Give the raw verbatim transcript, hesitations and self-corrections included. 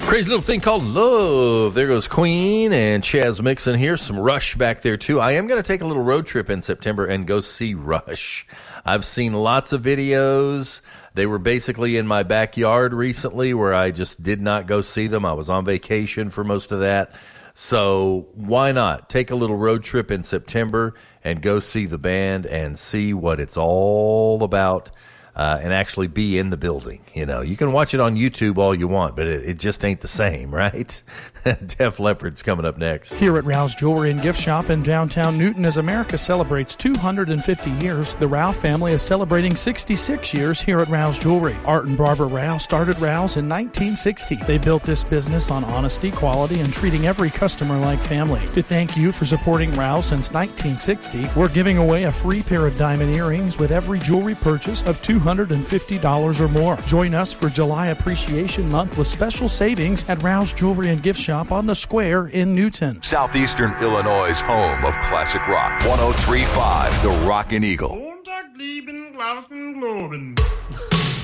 Crazy little thing called love. There goes Queen and Chaz Mixon here. Some Rush back there, too. I am going to take a little road trip in September and go see Rush. I've seen lots of videos. They were basically in my backyard recently where I just did not go see them. I was on vacation for most of that. So why not take a little road trip in September and go see the band and see what it's all about. Uh, and actually be in the building. You know, you can watch it on YouTube all you want, but it, it just ain't the same, right? Def Leppard's coming up next. Here at Rouse Jewelry and Gift Shop in downtown Newton, as America celebrates two hundred fifty years, the Rouse family is celebrating sixty-six years here at Rouse Jewelry. Art and Barbara Rouse started Rouse in nineteen sixty. They built this business on honesty, quality, and treating every customer like family. To thank you for supporting Rouse since nineteen sixty, we're giving away a free pair of diamond earrings with every jewelry purchase of two hundred fifty dollars or more. Join us for July Appreciation Month with special savings at Rouse Jewelry and Gift Shop on the Square in Newton. Southeastern Illinois' home of classic rock. one oh three point five, The Rockin' Eagle.